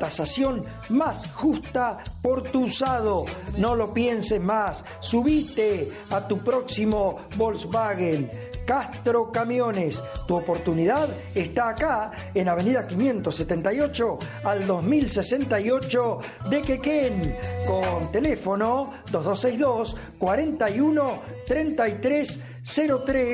tasación más justa por tu usado. No lo pienses más, subite a tu próximo Volkswagen. Castro Camiones, tu oportunidad está acá en Avenida 578 al 2068 de Quequén, con teléfono 2262 41 33 03